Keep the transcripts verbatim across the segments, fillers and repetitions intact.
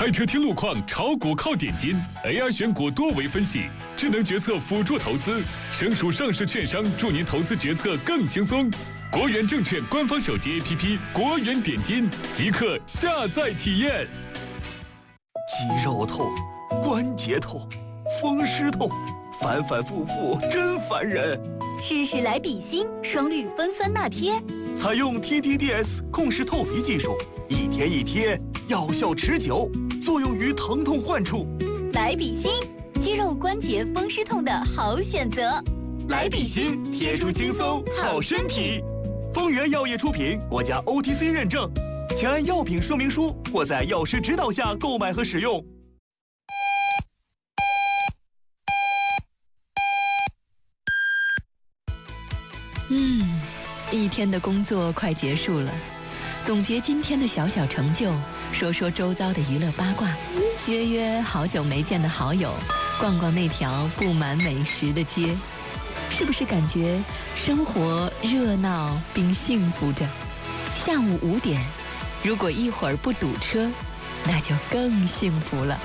开车听路况，炒股靠点金 ，A I 选股多维分析，智能决策辅助投资，省属上市券商助您投资决策更轻松。国元证券官方手机 A P P 国元点金，即刻下载体验。 肌肉痛，关节痛，风湿痛，反反复复真烦人。 试试来比心双氯芬酸钠贴， 采用 T D D S 控制透皮技术，一贴一贴，药效持久，作用于疼痛患处。 来比心，肌肉关节风湿痛的好选择。 来比心，贴出轻松好身体。丰源药业出品，国家 O T C 认证，请按药品说明书或在药师指导下购买和使用。 嗯，一天的工作快结束了，总结今天的小小成就，说说周遭的娱乐八卦，约约好久没见的好友，逛逛那条布满美食的街，是不是感觉生活热闹并幸福着？下午五点，如果一会儿不堵车，那就更幸福了。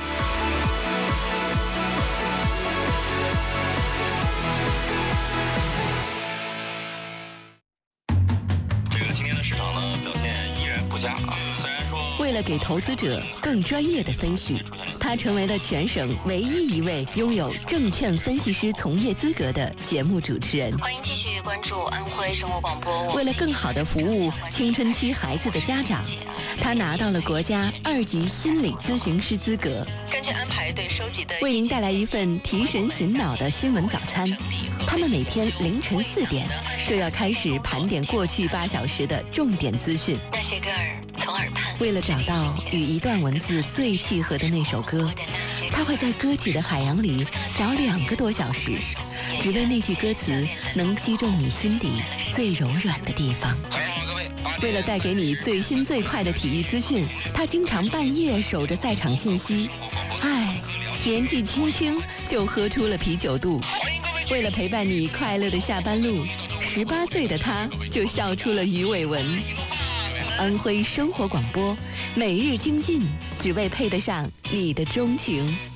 为了给投资者更专业的分析，他成为了全省唯一一位拥有证券分析师从业资格的节目主持人。 欢迎继续关注安徽生活广播。 为了更好地服务青春期孩子的家长，他拿到了国家二级心理咨询师资格。 根据安排对收集的， 为您带来一份提神醒脑的新闻早餐。他们每天凌晨四点就要开始盘点过去八小时的重点资讯。 那些歌儿从耳畔。 为了找到与一段文字最契合的那首歌，他会在歌曲的海洋里找两个多小时，只为那句歌词能击中你心底最柔软的地方。为了带给你最新最快的体育资讯，他经常半夜守着赛场信息。唉，年纪轻轻就喝出了啤酒肚。为了陪伴你快乐的下班路，十八岁的他就笑出了鱼尾纹。安徽生活广播，每日精进，只为配得上你的钟情。